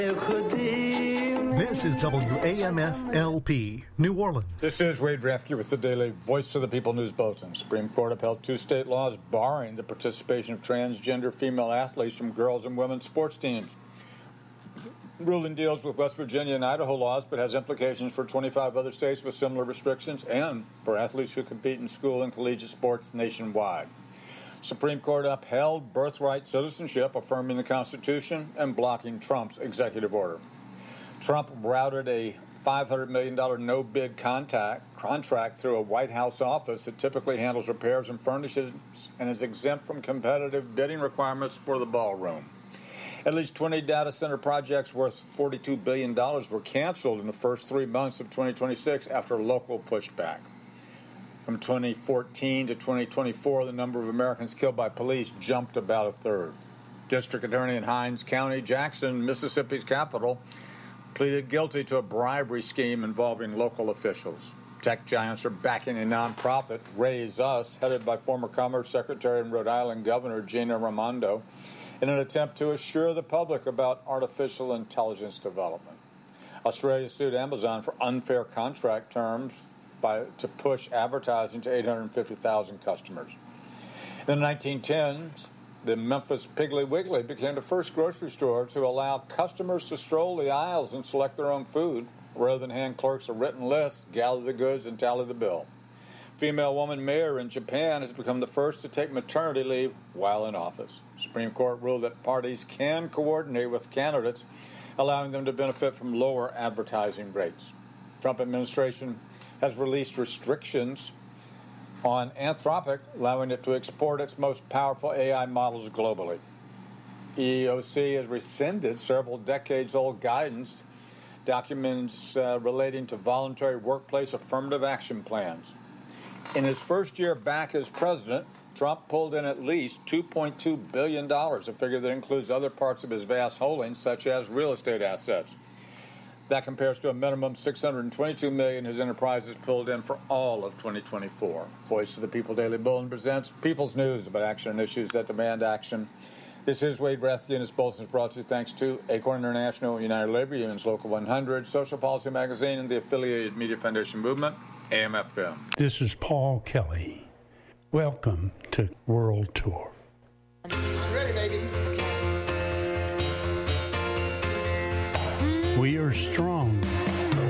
This is WAMF-LP, New Orleans. This is Wade Rathke with the Daily Voice of the People News Bulletin. Supreme Court upheld 2 state laws barring the participation of transgender female athletes from girls and women's sports teams. The ruling deals with West Virginia and Idaho laws, but has implications for 25 other states with similar restrictions and for athletes who compete in school and collegiate sports nationwide. Supreme Court upheld birthright citizenship, affirming the Constitution and blocking Trump's executive order. Trump routed a $500 million no-bid contract through a White House office that typically handles repairs and furnishings and is exempt from competitive bidding requirements for the ballroom. At least 20 data center projects worth $42 billion were canceled in the first 3 months of 2026 after local pushback. From 2014 to 2024, the number of Americans killed by police jumped about a third. District Attorney in Hinds County, Jackson, Mississippi's capital, pleaded guilty to a bribery scheme involving local officials. Tech giants are backing a nonprofit, Raise Us, headed by former Commerce Secretary and Rhode Island Governor Gina Raimondo, in an attempt to assure the public about artificial intelligence development. Australia sued Amazon for unfair contract terms to push advertising to 850,000 customers. In the 1910s, the Memphis Piggly Wiggly became the first grocery store to allow customers to stroll the aisles and select their own food, rather than hand clerks a written list, gather the goods, and tally the bill. Female woman mayor in Japan has become the first to take maternity leave while in office. Supreme Court ruled that parties can coordinate with candidates, allowing them to benefit from lower advertising rates. Trump administration has released restrictions on Anthropic, allowing it to export its most powerful AI models globally. EEOC has rescinded several decades-old guidance documents relating to voluntary workplace affirmative action plans. In his first year back as president, Trump pulled in at least $2.2 billion, a figure that includes other parts of his vast holdings, such as real estate assets. That compares to a minimum $622 million his enterprise has pulled in for all of 2024. Voice of the People Daily Bulletin presents People's News about action and issues that demand action. This is Wade Rathke, and this bulletin is brought to you thanks to Acorn International, United Labor Unions Local 100, Social Policy Magazine, and the affiliated Media Foundation Movement, AM/FM. This is Paul Kelly. Welcome to World Tour. I'm ready, baby. We are strong